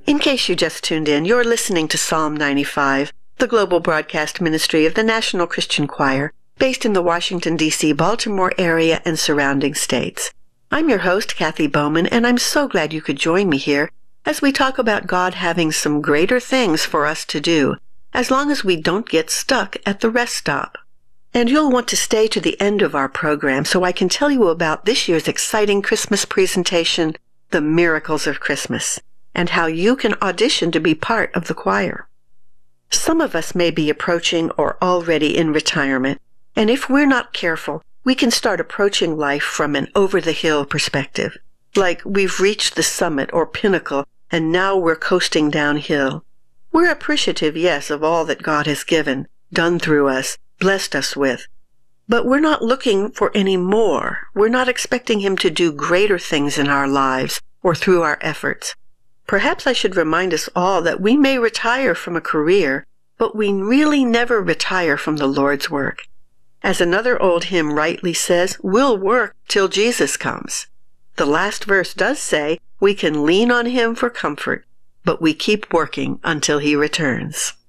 In case you just tuned in, you're listening to Psalm 95, the global broadcast ministry of the National Christian Choir, based in the Washington, D.C., Baltimore area and surrounding states. I'm your host, Kathy Bowman, and I'm so glad you could join me here as we talk about God having some greater things for us to do, as long as we don't get stuck at the rest stop. And you'll want to stay to the end of our program so I can tell you about this year's exciting Christmas presentation, The Miracles of Christmas, and how you can audition to be part of the choir. Some of us may be approaching or already in retirement, and if we're not careful, we can start approaching life from an over-the-hill perspective, like we've reached the summit or pinnacle and now we're coasting downhill. We're appreciative, yes, of all that God has given, done through us, blessed us with. But we're not looking for any more. We're not expecting Him to do greater things in our lives or through our efforts. Perhaps I should remind us all that we may retire from a career, but we really never retire from the Lord's work. As another old hymn rightly says, we'll work till Jesus comes. The last verse does say we can lean on Him for comfort, but we keep working until He returns.